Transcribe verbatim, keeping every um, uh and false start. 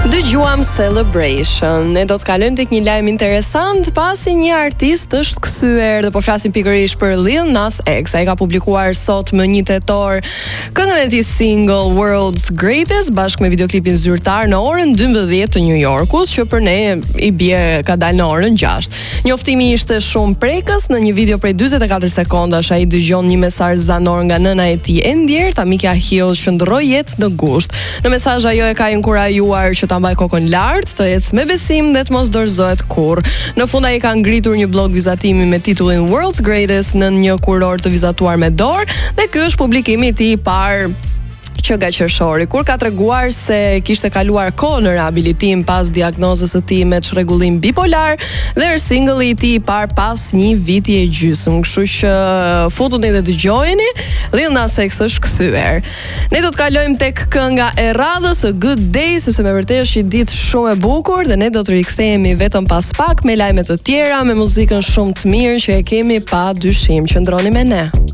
Dëgjuam Celebration. Ne do të kalojmë tek një lajm interesant, pasi një artist është kthyer dhe po flasim pikërisht për Lil Nas X. Ai ka publikuar sot më një tetor këngën e tij single World's Greatest bashkë me videoklipin zyrtar në orën dymbëdhjetë të New Yorkut, që për ne i bie ka dalë në orën gjashtë. Njoftimi ishte shumë prekës. Në një video prej dyzet e katër sekondash ai dëgjon një mesazh zanor nga nëna e tij e ndjert, Amika Hill, që ndroi jetë në gusht. Në mesazh ajo e ka inkurajuar që ta mbaj kokën lart, të ecë me besim dhe të mos dorëzohet kurrë. Në fund ai ka ngritur një blog vizatimi me titullin World's Greatest në një kurort të vizatuar me dorë, dhe ky është publikimi i tij i parë që nga qershori, kur ka treguar se kishte kaluar kohë në rehabilitim pas diagnozës së tij me çrregullim bipolar, dhe është singulli i tij i parë pas një viti e gjysmë. Kështu që futuni dhe dëgjojeni, Lil Nas X është kthyer. Ne do të kalojmë tek kënga e radhës, A Good Day, sepse me vërtet është një ditë shumë e bukur, dhe ne do të rikthehemi vetëm pas pak me lajme të tjera, me muzikën shumë të mirë që e kemi pa dyshim. Qëndroni me ne.